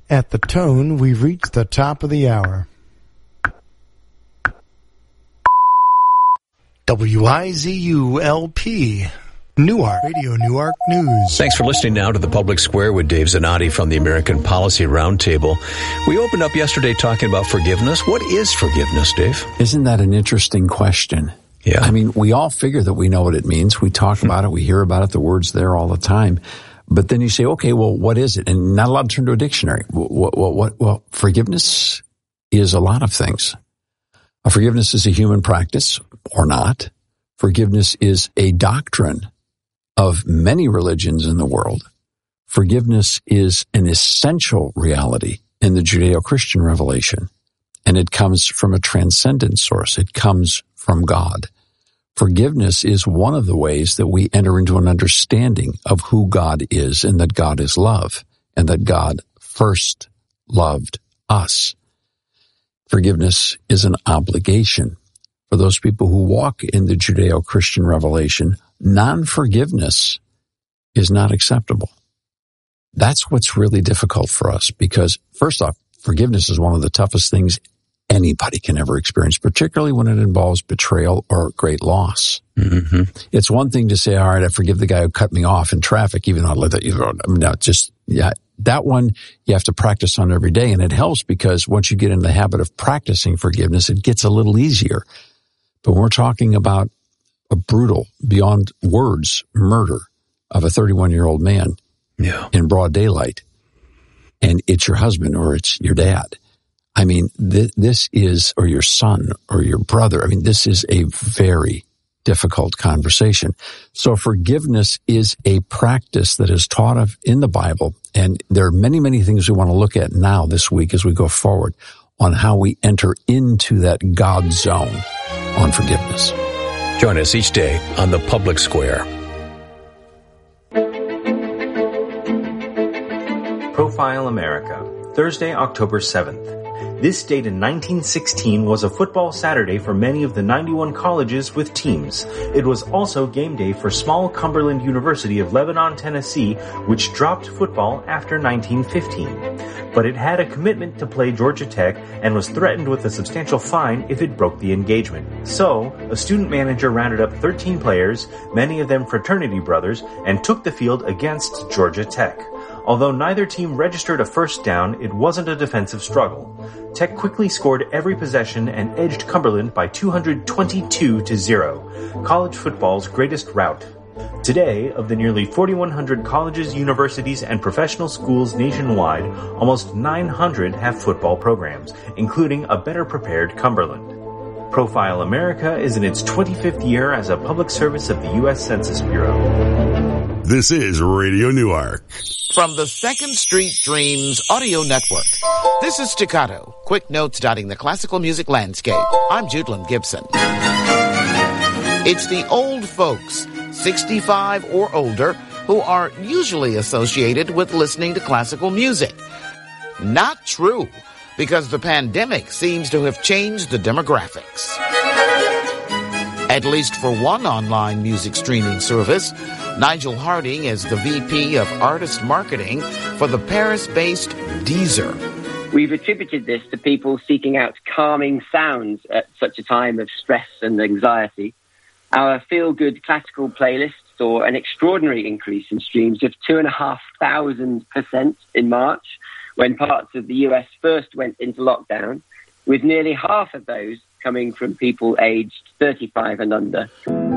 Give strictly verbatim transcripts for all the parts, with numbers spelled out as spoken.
At the tone, we've reached the top of the hour. W I Z U L P, Newark, Radio Newark News. Thanks for listening now to The Public Square with Dave Zanotti from the American Policy Roundtable. We opened up yesterday talking about forgiveness. What is forgiveness, Dave? Isn't that an interesting question? Yeah. I mean, we all figure that we know what it means. We talk about it. We hear about it. The word's there all the time. But then you say, okay, well, what is it? And not allowed to turn to a dictionary. What, what, what, well, forgiveness is a lot of things. Forgiveness is a human practice or not. Forgiveness is a doctrine of many religions in the world. Forgiveness is an essential reality in the Judeo-Christian revelation. And it comes from a transcendent source. It comes from God. Forgiveness is one of the ways that we enter into an understanding of who God is and that God is love and that God first loved us. Forgiveness is an obligation. For those people who walk in the Judeo-Christian revelation, non-forgiveness is not acceptable. That's what's really difficult for us because, first off, forgiveness is one of the toughest things anybody can ever experience, particularly when it involves betrayal or great loss. Mm-hmm. It's one thing to say, all right, I forgive the guy who cut me off in traffic, even though I let that, you know, I mean, no, just, yeah, that one you have to practice on every day. And it helps because once you get in the habit of practicing forgiveness, it gets a little easier. But when we're talking about a brutal, beyond words, murder of a thirty-one-year-old man yeah. in broad daylight, and it's your husband or it's your dad, I mean, th- this is, or your son or your brother, I mean, this is a very difficult conversation. So forgiveness is a practice that is taught of in the Bible, and there are many, many things we want to look at now this week as we go forward on how we enter into that God zone on forgiveness. Join us each day on The Public Square. Profile America, Thursday, October seventh. This date in nineteen sixteen was a football Saturday for many of the ninety-one colleges with teams. It was also game day for small Cumberland University of Lebanon, Tennessee, which dropped football after nineteen fifteen. But it had a commitment to play Georgia Tech and was threatened with a substantial fine if it broke the engagement. So, a student manager rounded up thirteen players, many of them fraternity brothers, and took the field against Georgia Tech. Although neither team registered a first down, it wasn't a defensive struggle. Tech quickly scored every possession and edged Cumberland by two hundred twenty-two to zero, college football's greatest rout. Today, of the nearly forty-one hundred colleges, universities, and professional schools nationwide, almost nine hundred have football programs, including a better-prepared Cumberland. Profile America is in its twenty-fifth year as a public service of the U S Census Bureau. This is Radio Newark. From the Second Street Dreams Audio Network, this is Staccato, quick notes dotting the classical music landscape. I'm Judelyn Gibson. It's the old folks, sixty-five or older, who are usually associated with listening to classical music. Not true, because the pandemic seems to have changed the demographics. At least for one online music streaming service, Nigel Harding is the V P of Artist Marketing for the Paris-based Deezer. We've attributed this to people seeking out calming sounds at such a time of stress and anxiety. Our feel-good classical playlist saw an extraordinary increase in streams of two and a half thousand percent in March, when parts of the U S first went into lockdown, with nearly half of those coming from people aged thirty-five and under.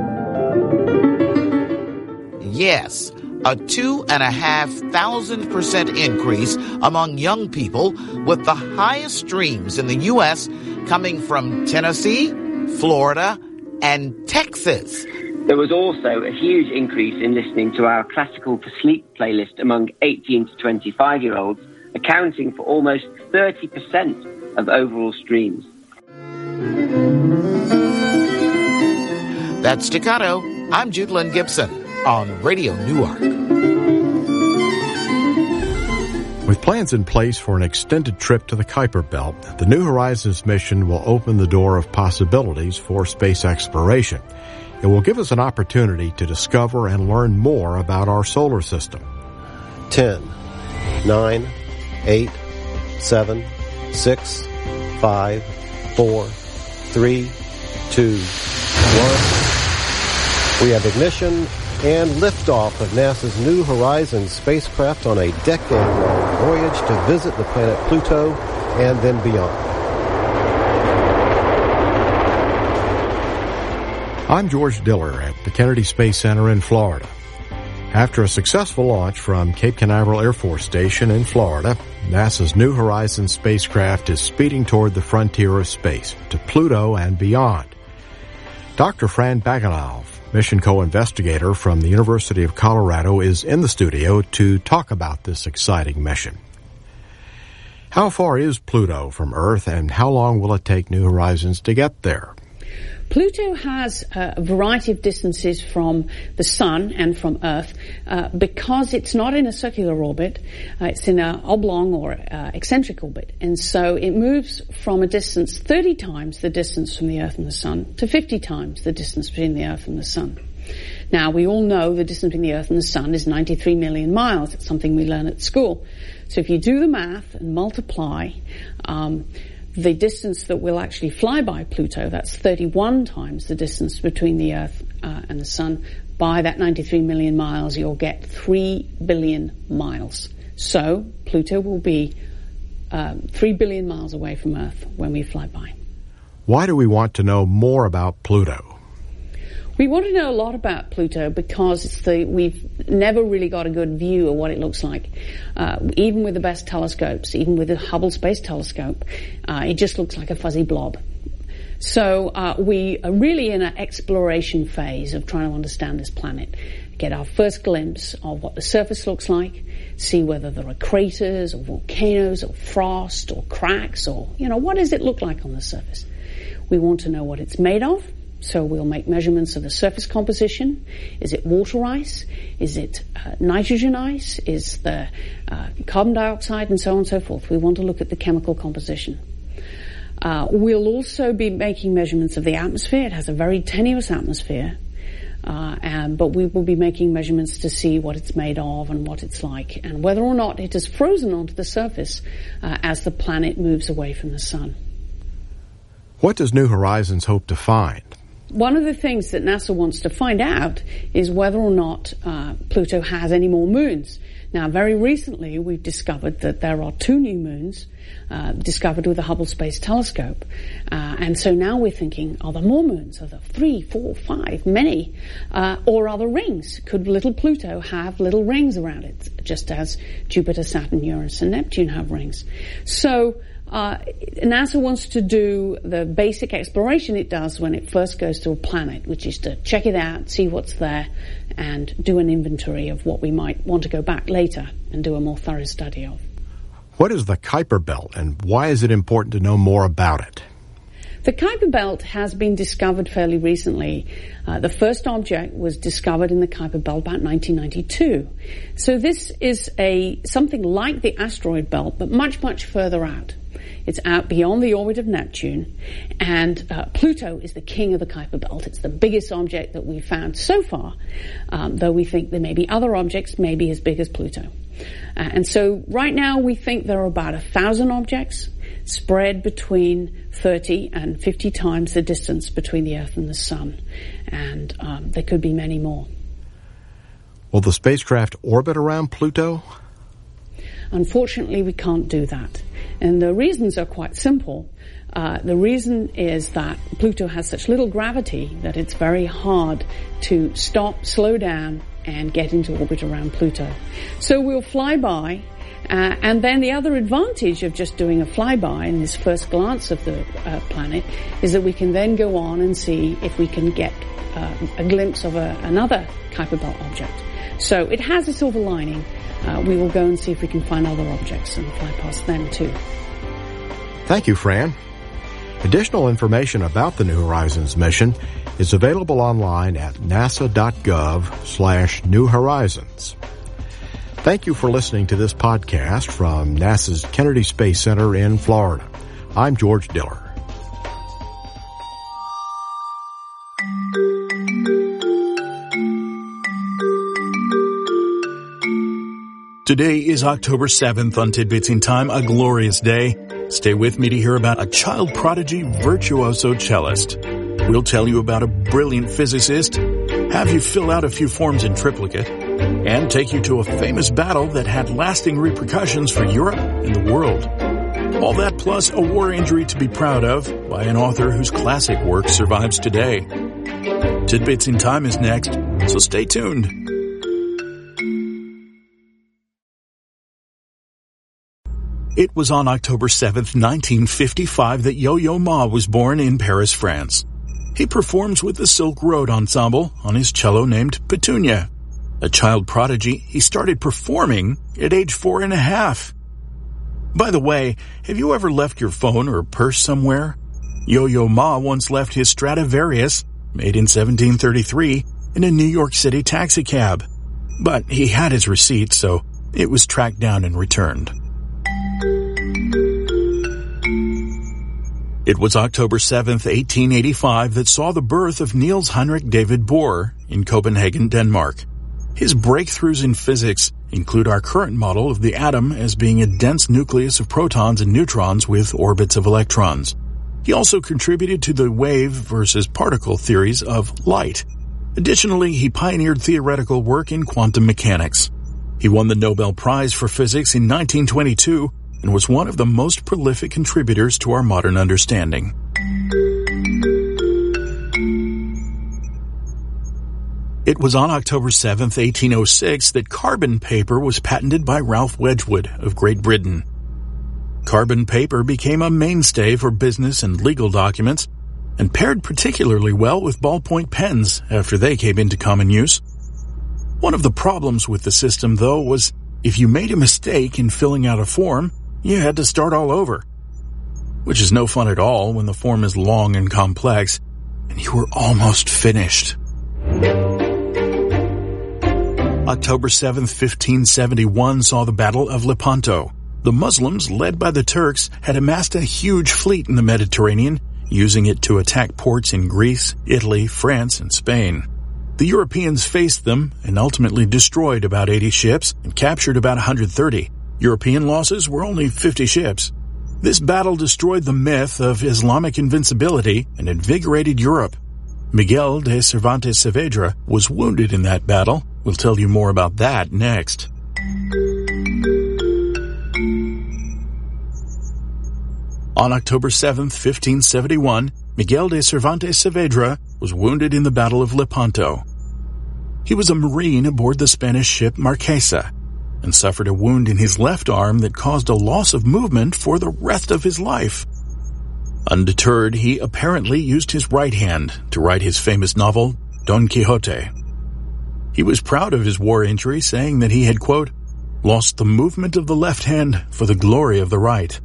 Yes, a two and a half thousand percent increase among young people, with the highest streams in the U S coming from Tennessee, Florida, and Texas. There was also a huge increase in listening to our Classical for Sleep playlist among eighteen to twenty-five-year-olds, accounting for almost thirty percent of overall streams. That's Staccato. I'm Judelyn Gibson on Radio Newark. With plans in place for an extended trip to the Kuiper Belt, the New Horizons mission will open the door of possibilities for space exploration. It will give us an opportunity to discover and learn more about our solar system. Ten, nine, eight, seven, six, five, four, three, two, one. We have ignition and liftoff of NASA's New Horizons spacecraft on a decade-long voyage to visit the planet Pluto and then beyond. I'm George Diller at the Kennedy Space Center in Florida. After a successful launch from Cape Canaveral Air Force Station in Florida, NASA's New Horizons spacecraft is speeding toward the frontier of space, to Pluto and beyond. Doctor Fran Bagenov, mission co-investigator from the University of Colorado, is in the studio to talk about this exciting mission. How far is Pluto from Earth, and how long will it take New Horizons to get there? Pluto has a variety of distances from the Sun and from Earth uh, because it's not in a circular orbit. Uh, it's in an oblong or uh, eccentric orbit. And so it moves from a distance thirty times the distance from the Earth and the Sun to fifty times the distance between the Earth and the Sun. Now, we all know the distance between the Earth and the Sun is ninety-three million miles. It's something we learn at school. So if you do the math and multiply um, the distance that will actually fly by Pluto, that's thirty-one times the distance between the Earth uh, and the Sun, by that ninety-three million miles, you'll get three billion miles. So Pluto will be um, three billion miles away from Earth when we fly by. Why do we want to know more about Pluto? We want to know a lot about Pluto because it's the, we've never really got a good view of what it looks like. Uh, even with the best telescopes, even with the Hubble Space Telescope, uh, it just looks like a fuzzy blob. So uh, we are really in an exploration phase of trying to understand this planet, get our first glimpse of what the surface looks like, see whether there are craters or volcanoes or frost or cracks or, you know, what does it look like on the surface? We want to know what it's made of. So we'll make measurements of the surface composition. Is it water ice? Is it uh, nitrogen ice? Is there uh, carbon dioxide, and so on and so forth? We want to look at the chemical composition. Uh, we'll also be making measurements of the atmosphere. It has a very tenuous atmosphere, uh, and, but we will be making measurements to see what it's made of and what it's like, and whether or not it is frozen onto the surface uh, as the planet moves away from the sun. What does New Horizons hope to find? One of the things that NASA wants to find out is whether or not uh, Pluto has any more moons. Now, very recently, we've discovered that there are two new moons uh, discovered with the Hubble Space Telescope. Uh, and so now we're thinking, are there more moons? Are there three, four, five, many? Uh, or are there rings? Could little Pluto have little rings around it, just as Jupiter, Saturn, Uranus, and Neptune have rings? So Uh, NASA wants to do the basic exploration it does when it first goes to a planet, which is to check it out, see what's there, and do an inventory of what we might want to go back later and do a more thorough study of. What is the Kuiper Belt, and why is it important to know more about it? The Kuiper Belt has been discovered fairly recently. Uh, the first object was discovered in the Kuiper Belt about nineteen ninety-two. So this is a something like the asteroid belt, but much, much further out. It's out beyond the orbit of Neptune, and uh, Pluto is the king of the Kuiper Belt. It's the biggest object that we've found so far, um, though we think there may be other objects maybe as big as Pluto. Uh, and so right now we think there are about a thousand objects spread between thirty and fifty times the distance between the Earth and the Sun, and um, there could be many more. Will the spacecraft orbit around Pluto? Unfortunately, we can't do that. And the reasons are quite simple. Uh, the reason is that Pluto has such little gravity that it's very hard to stop, slow down, and get into orbit around Pluto. So we'll fly by, uh, and then the other advantage of just doing a flyby in this first glance of the uh, planet is that we can then go on and see if we can get uh, a glimpse of a, another Kuiper Belt object. So it has a silver lining. Uh, we will go and see if we can find other objects and fly past them too. Thank you, Fran. Additional information about the New Horizons mission is available online at nasa.gov slash New Horizons. Thank you for listening to this podcast from NASA's Kennedy Space Center in Florida. I'm George Diller. Today is October seventh on Tidbits in Time, a glorious day. Stay with me to hear about a child prodigy virtuoso cellist. We'll tell you about a brilliant physicist, have you fill out a few forms in triplicate, and take you to a famous battle that had lasting repercussions for Europe and the world. All that plus a war injury to be proud of by an author whose classic work survives today. Tidbits in Time is next, so stay tuned. It was on October seventh, nineteen fifty-five that Yo-Yo Ma was born in Paris, France. He performs with the Silk Road Ensemble on his cello named Petunia. A child prodigy, he started performing at age four and a half. By the way, have you ever left your phone or purse somewhere? Yo-Yo Ma once left his Stradivarius, made in seventeen thirty-three, in a New York City taxicab. But he had his receipt, so it was tracked down and returned. It was October seventh, eighteen eighty-five that saw the birth of Niels Henrik David Bohr in Copenhagen, Denmark. His breakthroughs in physics include our current model of the atom as being a dense nucleus of protons and neutrons with orbits of electrons. He also contributed to the wave versus particle theories of light. Additionally, he pioneered theoretical work in quantum mechanics. He won the Nobel Prize for Physics in nineteen twenty-two and was one of the most prolific contributors to our modern understanding. It was on October seventh, eighteen oh six that carbon paper was patented by Ralph Wedgwood of Great Britain. Carbon paper became a mainstay for business and legal documents and paired particularly well with ballpoint pens after they came into common use. One of the problems with the system, though, was if you made a mistake in filling out a form, you had to start all over, which is no fun at all when the form is long and complex and you were almost finished. October seventh, fifteen seventy-one saw the Battle of Lepanto. The Muslims, led by the Turks, had amassed a huge fleet in the Mediterranean, using it to attack ports in Greece, Italy, France, and Spain. The Europeans faced them and ultimately destroyed about eighty ships and captured about one hundred thirty. European losses were only fifty ships. This battle destroyed the myth of Islamic invincibility and invigorated Europe. Miguel de Cervantes Saavedra was wounded in that battle. We'll tell you more about that next. On October seventh, fifteen seventy-one, Miguel de Cervantes Saavedra was wounded in the Battle of Lepanto. He was a Marine aboard the Spanish ship Marquesa and suffered a wound in his left arm that caused a loss of movement for the rest of his life. Undeterred, he apparently used his right hand to write his famous novel, Don Quixote. He was proud of his war injury, saying that he had, quote, lost the movement of the left hand for the glory of the right.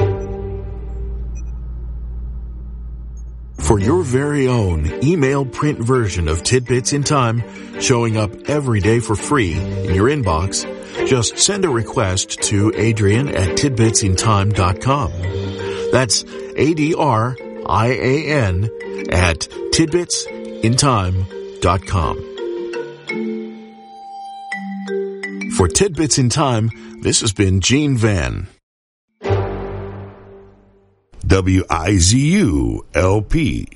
For your very own email print version of Tidbits in Time, showing up every day for free in your inbox, just send a request to Adrian at tidbits in time dot com. That's A D R I A N at tidbits in time dot com. For Tidbits in Time, this has been Gene Van. W I Z U L P